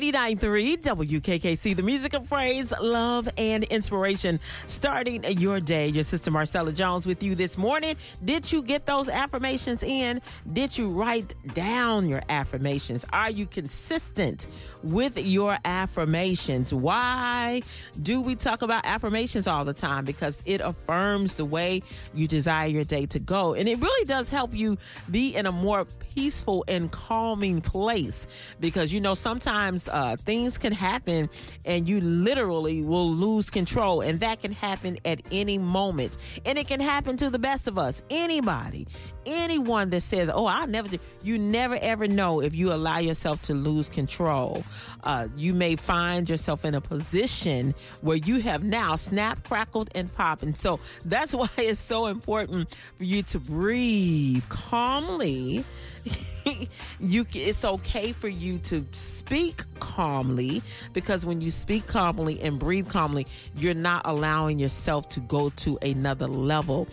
89.3 WKKC, the music of praise, love, and inspiration. Starting your day, your sister Marcella Jones with you this morning. Did you get those affirmations in? Did you write down your affirmations? Are you consistent with your affirmations? Why do we talk about affirmations all the time? Because it affirms the way you desire your day to go. And it really does help you be in a more peaceful and calming place. Because, you know, sometimes things can happen and you literally will lose control, and that can happen at any moment, and it can happen to the best of us. Anyone that says, oh, I'll never do, you never ever know if you allow yourself to lose control. You may find yourself in a position where you have now snapped, crackled, and popped. And so that's why it's so important for you to breathe calmly. It's okay for you to speak calmly, because when you speak calmly and breathe calmly, you're not allowing yourself to go to another level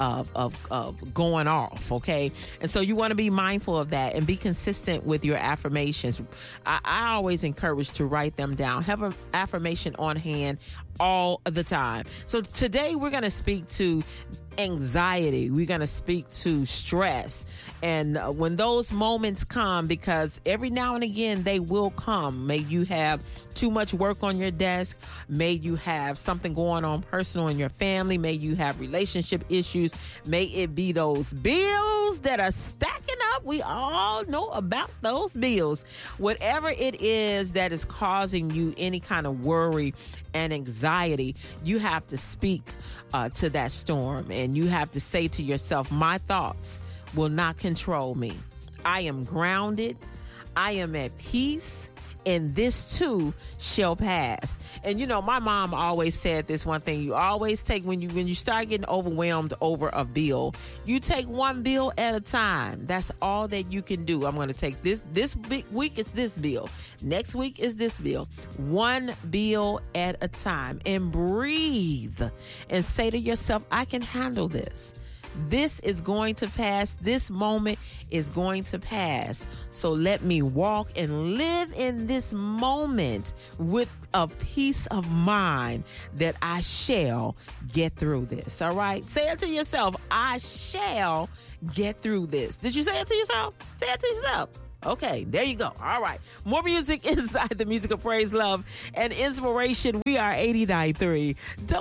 of going off, okay? And so you want to be mindful of that and be consistent with your affirmations. I always encourage to write them down. Have an affirmation on hand all the time. So today we're going to speak to anxiety. We're going to speak to stress. And when those moments come, because every now and again they will come, may you have too much work on your desk, may you have something going on personal in your family, may you have relationship issues, may it be those bills that are stacking up. We all know about those bills. Whatever it is that is causing you any kind of worry and anxiety, you have to speak to that storm, and you have to say to yourself, my thoughts will not control me. I am grounded. I am at peace. And this too shall pass. And you know, my mom always said this one thing: you always take, when you start getting overwhelmed over a bill, you take one bill at a time. That's all that you can do. I'm going to take this big week, it's this bill. Next week is this bill. One bill at a time. And breathe and say to yourself, I can handle this. This is going to pass. This moment is going to pass. So let me walk and live in this moment with a peace of mind that I shall get through this. All right? Say it to yourself. I shall get through this. Did you say it to yourself? Say it to yourself. Okay, there you go. All right. More music inside the music of praise, love, and inspiration. We are 89.3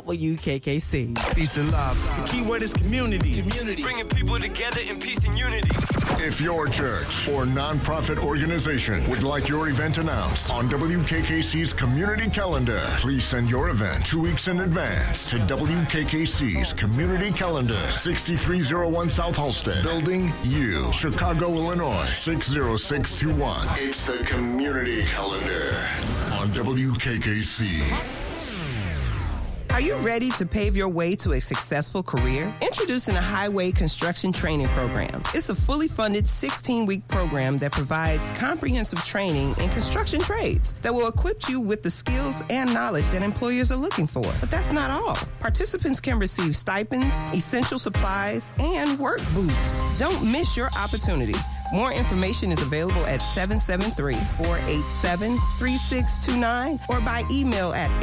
WKKC. Peace and love. The key word is community. Bringing people together in peace and unity. If your church or nonprofit organization would like your event announced on WKKC's community calendar, please send your event 2 weeks in advance to WKKC's community calendar, 6301 South Halsted, Building U, Chicago, Illinois, 60621. It's the community calendar on WKKC. Are you ready to pave your way to a successful career? Introducing the Highway Construction Training Program. It's a fully funded 16-week program that provides comprehensive training in construction trades that will equip you with the skills and knowledge that employers are looking for. But that's not all. Participants can receive stipends, essential supplies, and work boots. Don't miss your opportunity. More information is available at 773-487-3629 or by email at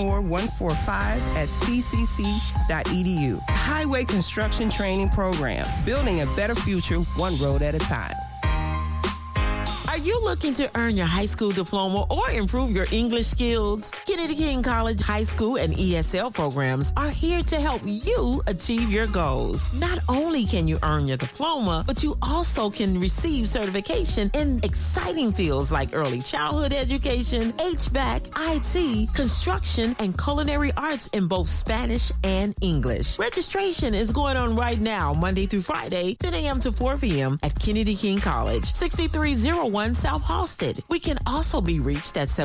lmore145@ccc.edu. Highway Construction Training Program, building a better future one road at a time. Are you looking to earn your high school diploma or improve your English skills? Kennedy King College High School and ESL programs are here to help you achieve your goals. Not only can you earn your diploma, but you also can receive certification in exciting fields like early childhood education, HVAC, IT, construction, and culinary arts in both Spanish and English. Registration is going on right now, Monday through Friday, 10 a.m. to 4 p.m. at Kennedy King College, 6301 South Halsted. We can also be reached at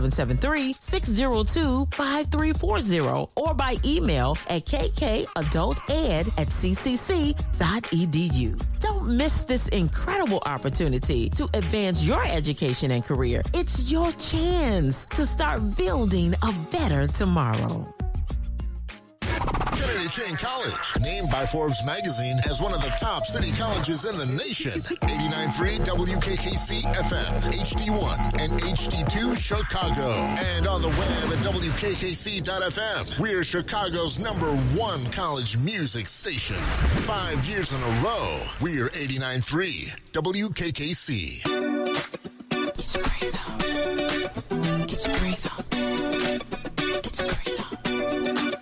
773-602-5340 or by email at kkadulted@ccc.edu. Don't miss this incredible opportunity to advance your education and career. It's your chance to start building a better tomorrow. Kennedy King College, named by Forbes magazine as one of the top city colleges in the nation. 89.3 WKKC FM, HD1 and HD2 Chicago. And on the web at WKKC.FM. We're Chicago's #1 college music station. 5 years in a row, we're 89.3 WKKC. Get your praise on. Get your praise on.